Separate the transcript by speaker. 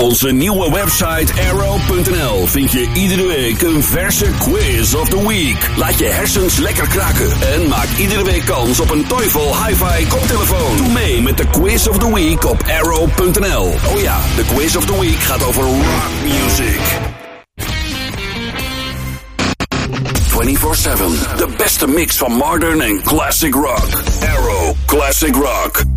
Speaker 1: onze nieuwe website arrow.nl vind je iedere week een verse quiz of the week. Laat je hersens lekker kraken en maak iedere week kans op een Teufel Hi-Fi koptelefoon. Doe mee met de quiz of the week op arrow.nl. Oh ja, de quiz of the week gaat over rock music. 24/7, de beste mix van modern en classic rock. Arrow Classic Rock.